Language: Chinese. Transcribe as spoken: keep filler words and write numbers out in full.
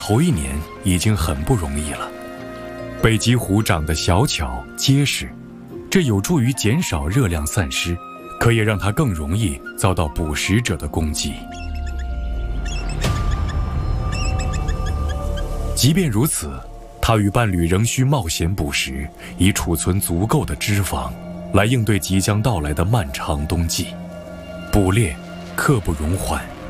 头一年已经很不容易了。北极狐长得小巧结实，这有助于减少热量散失，可以让它更容易遭到捕食者的攻击。即便如此，它与伴侣仍需冒险捕食，以储存足够的脂肪，来应对即将到来的漫长冬季。捕猎刻不容缓。